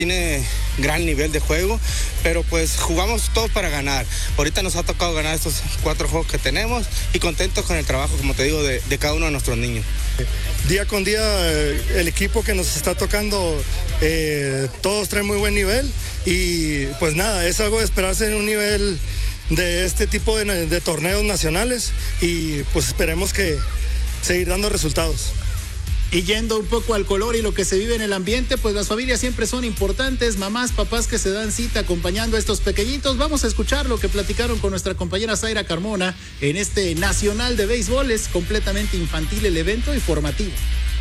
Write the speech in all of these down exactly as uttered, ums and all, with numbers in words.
Tiene gran nivel de juego, pero pues jugamos todos para ganar. Ahorita nos ha tocado ganar estos cuatro juegos que tenemos y contentos con el trabajo, como te digo, de, de cada uno de nuestros niños. Día con día el equipo que nos está tocando, eh, todos traen muy buen nivel y pues nada, es algo de esperarse en un nivel de este tipo de, de torneos nacionales y pues esperemos que seguir dando resultados. Y yendo un poco al color y lo que se vive en el ambiente, pues las familias siempre son importantes, mamás, papás que se dan cita acompañando a estos pequeñitos. Vamos a escuchar lo que platicaron con nuestra compañera Zaira Carmona en este Nacional de Béisbol. Es completamente infantil el evento y formativo.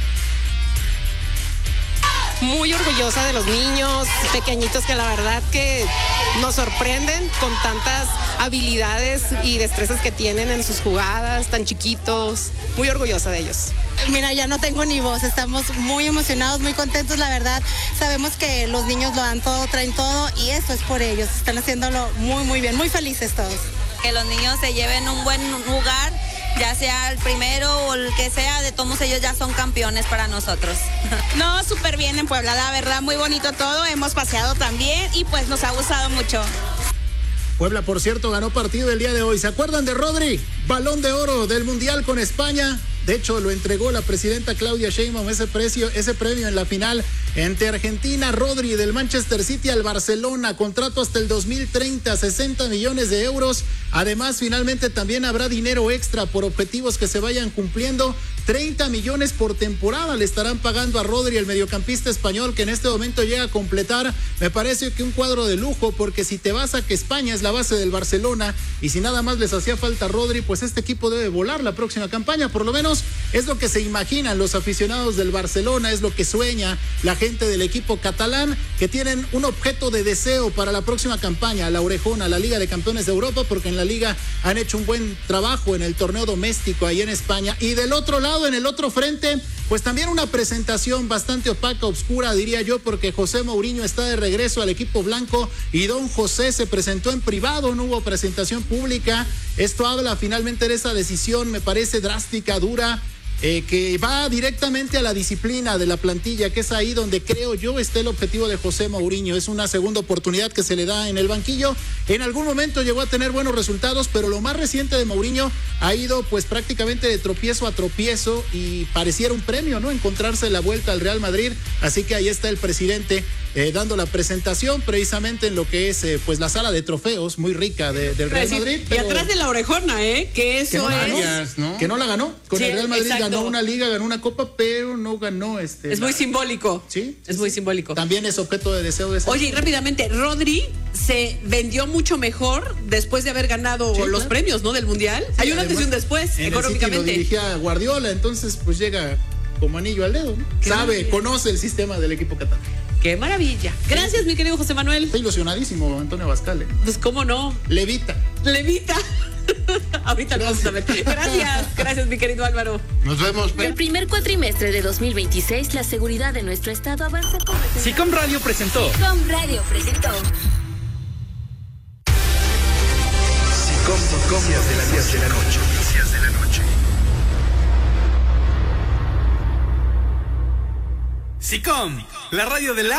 Muy orgullosa de los niños pequeñitos que la verdad que nos sorprenden con tantas habilidades y destrezas que tienen en sus jugadas, tan chiquitos. Muy orgullosa de ellos. Mira, ya no tengo ni voz, estamos muy emocionados, muy contentos, la verdad. Sabemos que los niños lo dan todo, traen todo y eso es por ellos. Están haciéndolo muy, muy bien, muy felices todos. Que los niños se lleven un buen lugar, ya sea el primero o el que sea, de todos ellos ya son campeones para nosotros. No, súper bien en Puebla, la verdad, muy bonito todo, hemos paseado también y pues nos ha gustado mucho. Puebla, por cierto, ganó partido el día de hoy. ¿Se acuerdan de Rodri? Balón de oro del Mundial con España. De hecho, lo entregó la presidenta Claudia Sheinbaum ese, precio, ese premio en la final entre Argentina. Rodri del Manchester City al Barcelona, contrato hasta el dos mil treinta, sesenta millones de euros. Además, finalmente también habrá dinero extra por objetivos que se vayan cumpliendo. treinta millones por temporada le estarán pagando a Rodri, el mediocampista español, que en este momento llega a completar, me parece que un cuadro de lujo, porque si te vas a que España es la base del Barcelona y si nada más les hacía falta a Rodri, pues este equipo debe volar la próxima campaña, por lo menos es lo que se imaginan los aficionados del Barcelona, es lo que sueña la gente del equipo catalán, que tienen un objeto de deseo para la próxima campaña, la Orejona, la Liga de Campeones de Europa, porque en la Liga han hecho un buen trabajo en el torneo doméstico ahí en España. Y del otro lado, en el otro frente, pues también una presentación bastante opaca, oscura, diría yo, porque José Mourinho está de regreso al equipo blanco y don José se presentó en privado, no hubo presentación pública. Esto habla finalmente de esa decisión, me parece drástica, dura, Eh, que va directamente a la disciplina de la plantilla, que es ahí donde creo yo está el objetivo de José Mourinho. Es una segunda oportunidad que se le da en el banquillo. En algún momento llegó a tener buenos resultados, pero lo más reciente de Mourinho ha ido pues prácticamente de tropiezo a tropiezo y pareciera un premio, ¿no? Encontrarse la vuelta al Real Madrid. Así que ahí está el presidente eh, dando la presentación precisamente en lo que es eh, pues la sala de trofeos muy rica de, del Real Madrid. Y atrás de la Orejona, ¿eh? Que eso que no es... Ganó, ¿no? Que no la ganó. Con sí, el Real Madrid exacto. Ganó una liga, ganó una copa, pero no ganó este. Es la... muy simbólico. Sí. Es muy simbólico. También es objeto de deseo de ese. Oye, y rápidamente, Rodri se vendió mucho mejor después de haber ganado sí, los claro. premios, ¿no? Del Mundial. Sí, hay un antes y un después, en económicamente. El City lo dirigía Guardiola, entonces pues llega como anillo al dedo, ¿no? Sabe, maravilla. Conoce el sistema del equipo catalán. ¡Qué maravilla! Gracias, mi querido José Manuel. Está ilusionadísimo Antonio Bascal. ¿eh? Pues cómo no. Levita. Levita. Ahorita lo vamos a ver. Gracias, gracias, mi querido Álvaro. Nos vemos. El primer cuatrimestre de dos mil veintiséis, la seguridad de nuestro estado avanza con... Sicom Radio presentó. Sicom Radio presentó. Sicom Noticias de las diez de la noche. Noticias de la noche. Sicom, la radio de la